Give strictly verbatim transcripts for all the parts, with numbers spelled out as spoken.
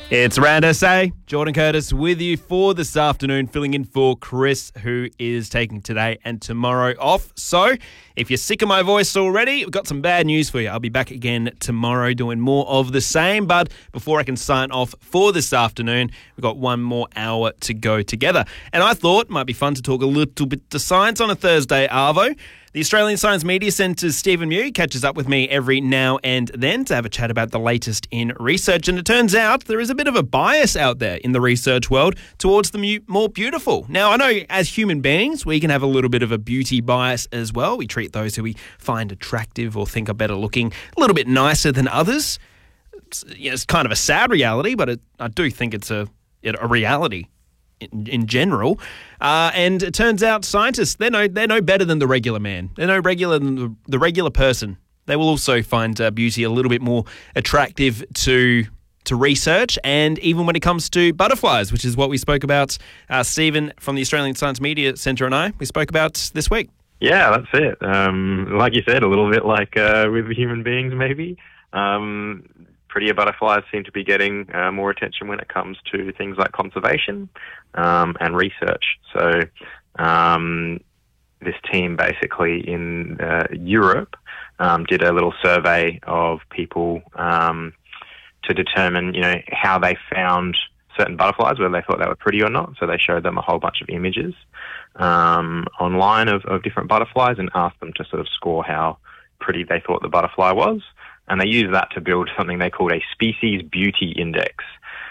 It's Round S A. Jordan Curtis with you for this afternoon, filling in for Chris, who is taking today and tomorrow off. So, if you're sick of my voice already, we've got some bad news for you. I'll be back again tomorrow doing more of the same. But before I can sign off for this afternoon, we've got one more hour to go together. And I thought it might be fun to talk a little bit to science on a Thursday, Arvo. The Australian Science Media Centre's Stephen Mew catches up with me every now and then to have a chat about the latest in research. And it turns out there is a bit of a bias out there in the research world towards the mu- more beautiful. Now, I know as human beings, we can have a little bit of a beauty bias as well. We treat those who we find attractive or think are better looking a little bit nicer than others. It's, you know, it's kind of a sad reality, but it, I do think it's a, a reality. In, in general, uh, and it turns out scientists, they're no, they're no better than the regular man. They're no regular than the, the regular person. They will also find uh, beauty a little bit more attractive to to research, and even when it comes to butterflies, which is what we spoke about, uh, Stephen from the Australian Science Media Centre and I, we spoke about this week. Yeah, that's it. Um, like you said, a little bit like uh, with human beings maybe. Um, prettier butterflies seem to be getting uh, more attention when it comes to things like conservation um, and research. So um, this team basically in uh, Europe um, did a little survey of people um, to determine, you know, how they found certain butterflies, whether they thought they were pretty or not. So they showed them a whole bunch of images um, online of, of different butterflies and asked them to sort of score how pretty they thought the butterfly was. And they used that to build something they called a species beauty index.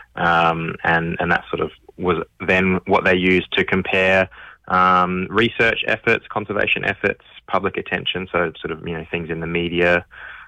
Um, and, and that sort of was then what they used to compare um, research efforts, conservation efforts, public attention, so sort of, you know, things in the media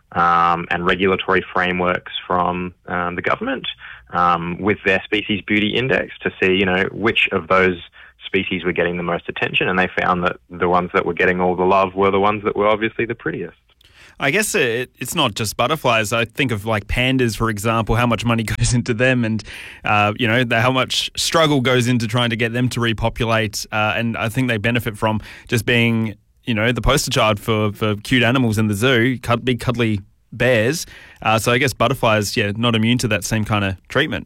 um, and regulatory frameworks from um, the government um, with their species beauty index to see, you know, which of those species were getting the most attention. And they found that the ones that were getting all the love were the ones that were obviously the prettiest. I guess it, it's not just butterflies. I think of like pandas, for example, how much money goes into them and, uh, you know, the, how much struggle goes into trying to get them to repopulate. Uh, and I think they benefit from just being, you know, the poster child for, for cute animals in the zoo, big cuddly bears. Uh, so I guess butterflies, yeah, not immune to that same kind of treatment.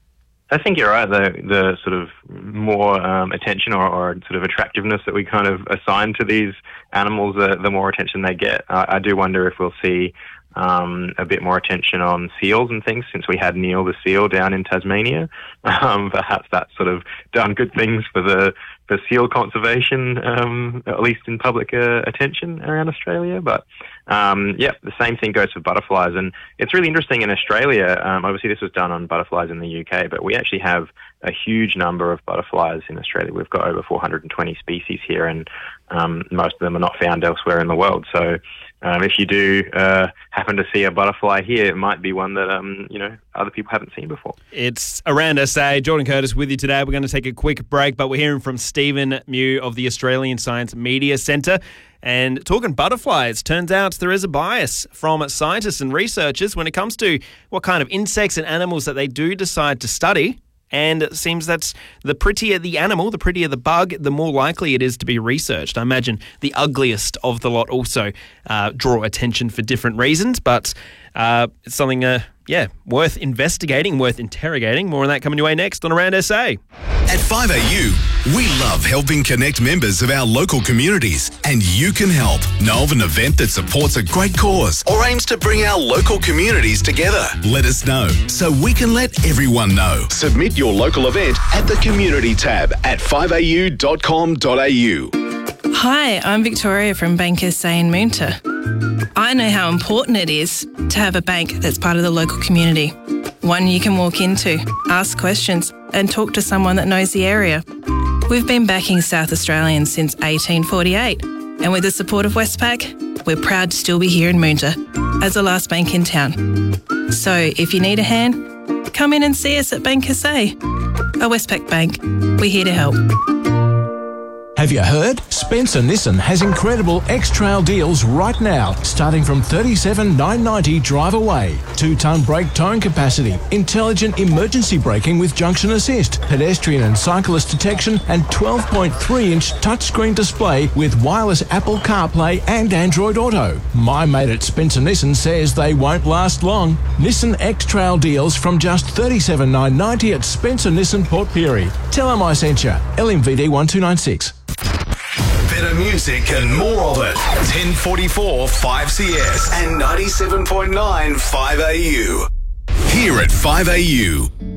I think you're right. The the sort of more um, attention or, or sort of attractiveness that we kind of assign to these animals, uh, the more attention they get. Uh, I do wonder if we'll see um, a bit more attention on seals and things, since we had Neil the seal down in Tasmania. Um, perhaps that's sort of done good things for the for seal conservation, um, at least in public uh, attention around Australia. But um, yeah, the same thing goes for butterflies. And it's really interesting in Australia. Um, obviously, this was done on butterflies in the U K, but we actually have a huge number of butterflies in Australia. We've got over four hundred twenty species here, and um, most of them are not found elsewhere in the world. So um, if you do uh, happen to see a butterfly here, it might be one that um, you know other people haven't seen before. It's Around S A. Jordan Curtis with you today. We're going to take a quick break, but we're hearing from Stephen Mew of the Australian Science Media Centre. And talking butterflies, turns out there is a bias from scientists and researchers when it comes to what kind of insects and animals that they do decide to study. And it seems that the prettier the animal, the prettier the bug, the more likely it is to be researched. I imagine the ugliest of the lot also uh, draw attention for different reasons, but uh, it's something, uh, yeah, worth investigating, worth interrogating. More on that coming your way next on Around S A. At five A U, we love helping connect members of our local communities, and you can help. Know of an event that supports a great cause or aims to bring our local communities together? Let us know so we can let everyone know. Submit your local event at the Community tab at five a u dot com dot a u. Hi, I'm Victoria from Bank S A in Moonta. I know how important it is to have a bank that's part of the local community. One you can walk into, ask questions, and talk to someone that knows the area. We've been backing South Australians since eighteen forty-eight, and with the support of Westpac, we're proud to still be here in Moonta as the last bank in town. So if you need a hand, come in and see us at Bank S A. A Westpac bank, we're here to help. Have you heard? Spencer Nissan has incredible X-Trail deals right now, starting from thirty-seven thousand nine hundred ninety dollars drive away. Two-ton brake towing capacity, intelligent emergency braking with junction assist, pedestrian and cyclist detection, and twelve point three inch touchscreen display with wireless Apple CarPlay and Android Auto. My mate at Spencer Nissan says they won't last long. Nissan X-Trail deals from just thirty-seven thousand nine hundred ninety dollars at Spencer Nissan Port Pirie. Tell them I sent you. L M V D one two nine six. Better music and more of it. ten forty-four five C S and ninety-seven point nine five A U. Here at five A U.